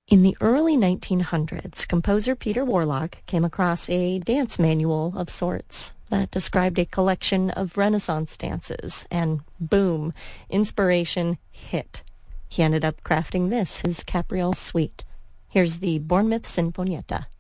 In the early 1900s, composer Peter Warlock came across a dance manual of sorts that described a collection of Renaissance dances, and boom, inspiration hit. He ended up crafting this, his Capriole Suite. Here's the Bournemouth Sinfonietta.